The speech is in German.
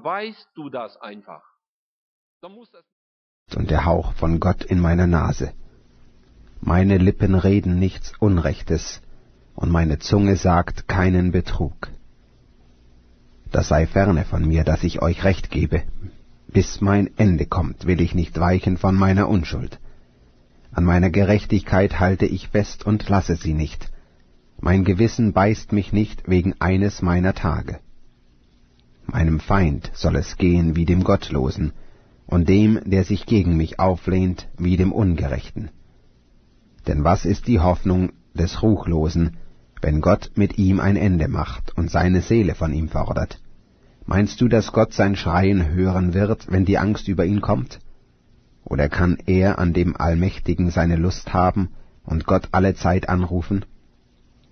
weißt du das einfach. Und der Hauch von Gott in meiner Nase. Meine Lippen reden nichts Unrechtes, und meine Zunge sagt keinen Betrug. Das sei ferne von mir, dass ich euch Recht gebe. Bis mein Ende kommt, will ich nicht weichen von meiner Unschuld. An meiner Gerechtigkeit halte ich fest und lasse sie nicht. Mein Gewissen beißt mich nicht wegen eines meiner Tage. Meinem Feind soll es gehen wie dem Gottlosen, und dem, der sich gegen mich auflehnt, wie dem Ungerechten. Denn was ist die Hoffnung des Ruchlosen, wenn Gott mit ihm ein Ende macht und seine Seele von ihm fordert? Meinst du, dass Gott sein Schreien hören wird, wenn die Angst über ihn kommt? Oder kann er an dem Allmächtigen seine Lust haben und Gott alle Zeit anrufen?